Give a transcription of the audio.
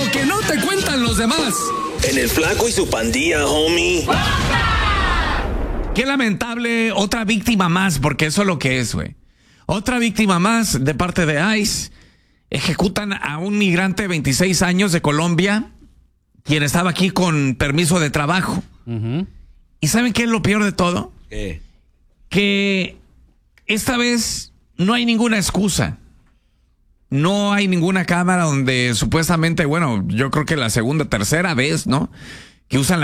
Lo que no te cuentan los demás. En el Flaco y su pandilla, homie. Qué lamentable, otra víctima más, porque eso es lo que es, güey. Otra víctima más de parte de ICE. Ejecutan a un migrante de 26 años de Colombia, quien estaba aquí con permiso de trabajo. Uh-huh. ¿Y saben qué es lo peor de todo? ¿Qué? Que esta vez no hay ninguna excusa. No hay ninguna cámara donde supuestamente, bueno, yo creo que la segunda, tercera vez, ¿no? Que usan la